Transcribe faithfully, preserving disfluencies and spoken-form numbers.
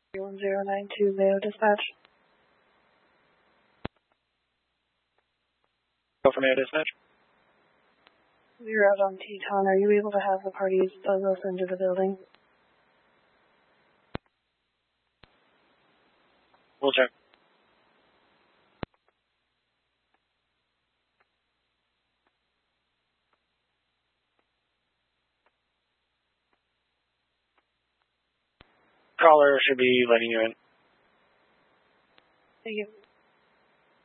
one zero nine two Leo Dispatch. Go for Mayo Dispatch. We're out on Teton. Are you able to have the parties buzz us into the building? We'll check. Caller should be letting you in. Thank you.